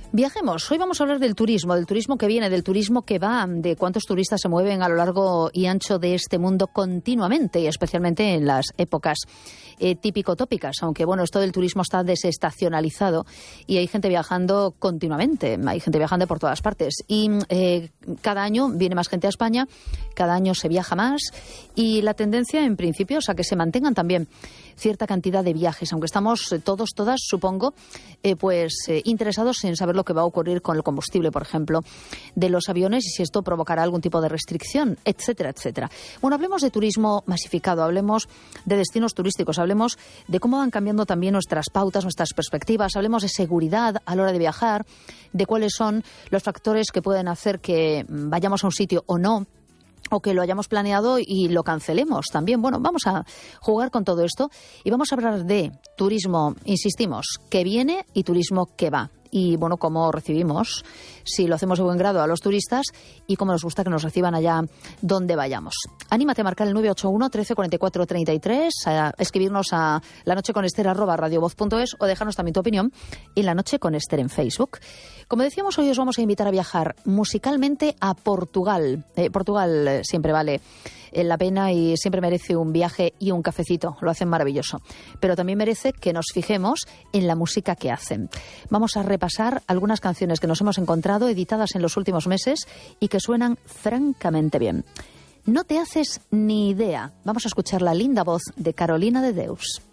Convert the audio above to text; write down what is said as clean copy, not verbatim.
Viajemos. Hoy vamos a hablar del turismo que viene, del turismo que va, de cuántos turistas se mueven a lo largo y ancho de este mundo continuamente y especialmente en las épocas típico-tópicas, aunque bueno, esto del turismo está desestacionalizado y hay gente viajando continuamente, hay gente viajando por todas partes y cada año viene más gente a España, cada año se viaja más y la tendencia en principio es a que se mantengan también cierta cantidad de viajes, aunque estamos todos, todas, supongo, interesados en saber lo que va a ocurrir con el combustible, por ejemplo, de los aviones y si esto provocará algún tipo de restricción, etcétera, etcétera. Bueno, hablemos de turismo masificado, hablemos de destinos turísticos, hablemos de cómo van cambiando también nuestras pautas, nuestras perspectivas, hablemos de seguridad a la hora de viajar, de cuáles son los factores que pueden hacer que vayamos a un sitio o no, o que lo hayamos planeado y lo cancelemos también. Bueno, vamos a jugar con todo esto y vamos a hablar de turismo, insistimos, que viene y turismo que va. Y bueno, cómo recibimos, si lo hacemos de buen grado, a los turistas y cómo nos gusta que nos reciban allá donde vayamos. Anímate a marcar el 981 13 44 33, a escribirnos a lanocheconester@radiovoz.es o dejarnos también tu opinión en La Noche con Ester en Facebook. Como decíamos, hoy os vamos a invitar a viajar musicalmente a Portugal. Portugal siempre vale la pena y siempre merece un viaje y un cafecito, lo hacen maravilloso. Pero también merece que nos fijemos en la música que hacen. Vamos a repasar algunas canciones que nos hemos encontrado editadas en los últimos meses y que suenan francamente bien. No te haces ni idea. Vamos a escuchar la linda voz de Carolina de Deus.